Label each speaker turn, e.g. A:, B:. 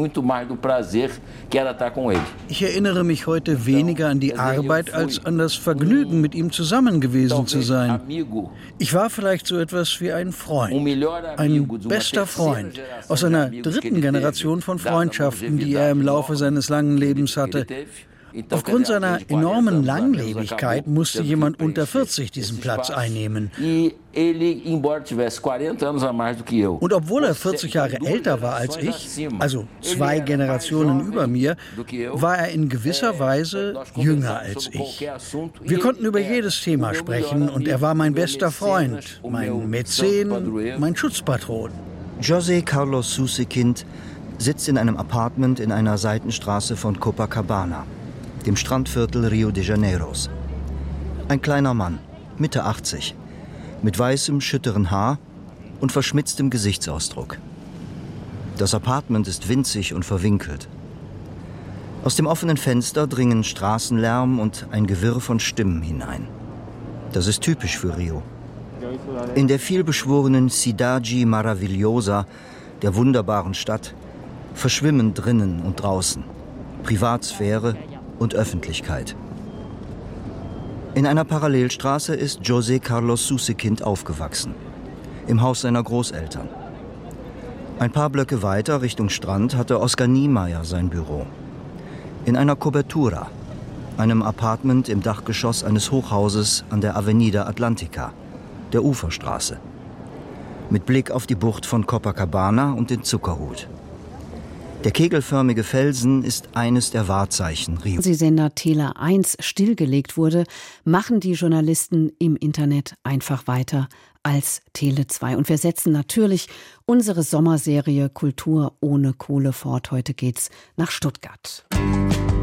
A: Ich erinnere mich heute weniger an die Arbeit als an das Vergnügen, mit ihm zusammen gewesen zu sein. Ich war vielleicht so etwas wie ein Freund, ein bester Freund aus einer dritten Generation von Freundschaften, die er im Laufe seines langen Lebens hatte. Aufgrund seiner enormen Langlebigkeit musste jemand unter 40 diesen Platz einnehmen. Und obwohl er 40 Jahre älter war als ich, also 2 Generationen über mir, war er in gewisser Weise jünger als ich. Wir konnten über jedes Thema sprechen und er war mein bester Freund, mein Mäzen, mein Schutzpatron.
B: José Carlos Susekind sitzt in einem Apartment in einer Seitenstraße von Copacabana, dem Strandviertel Rio de Janeiros. Ein kleiner Mann, Mitte 80, mit weißem, schütteren Haar und verschmitztem Gesichtsausdruck. Das Apartment ist winzig und verwinkelt. Aus dem offenen Fenster dringen Straßenlärm und ein Gewirr von Stimmen hinein. Das ist typisch für Rio. In der vielbeschworenen Cidade Maravilhosa, der wunderbaren Stadt, verschwimmen drinnen und draußen Privatsphäre und Öffentlichkeit. In einer Parallelstraße ist José Carlos Susekind aufgewachsen, im Haus seiner Großeltern. Ein paar Blöcke weiter Richtung Strand hatte Oskar Niemeyer sein Büro. In einer Cobertura, einem Apartment im Dachgeschoss eines Hochhauses an der Avenida Atlantica, der Uferstraße, mit Blick auf die Bucht von Copacabana und den Zuckerhut. Der kegelförmige Felsen ist eines der Wahrzeichen Rio.
C: Als Sender Tele 1 stillgelegt wurde, machen die Journalisten im Internet einfach weiter als Tele 2. Und wir setzen natürlich unsere Sommerserie Kultur ohne Kohle fort. Heute geht's nach Stuttgart.